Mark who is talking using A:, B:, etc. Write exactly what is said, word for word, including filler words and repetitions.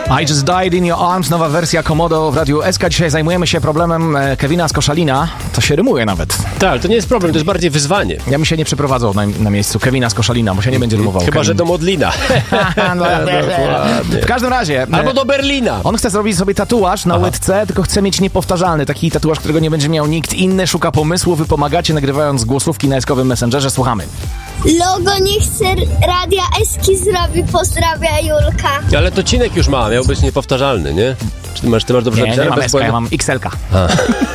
A: I Just Died in Your Arms, nowa wersja Komodo w Radiu S K. Dzisiaj zajmujemy się problemem Kevina z Koszalina. To się rymuje nawet.
B: Tak, ale to nie jest problem, to jest bardziej wyzwanie.
A: Ja bym się nie przeprowadzał na, na miejscu Kevina z Koszalina, bo się nie będzie rymował.
B: Chyba,
A: Kevin.
B: że do Modlina.
A: no, w każdym razie...
B: Albo do Berlina.
A: On chce zrobić sobie tatuaż na Aha. łydce, tylko chce mieć niepowtarzalny. Taki tatuaż, którego nie będzie miał nikt inny. Szuka pomysłu, wy pomagacie, nagrywając głosówki na eskowym Messengerze. Słuchamy.
C: Logo niech chce Radia Eski zrobi, pozdrawia Julka.
B: Ale to Cinek już ma, miał być niepowtarzalny, nie? Czy ty masz, ty masz dobrze
A: Nie,
B: napisane?
A: nie mam S K, ja mam X L K.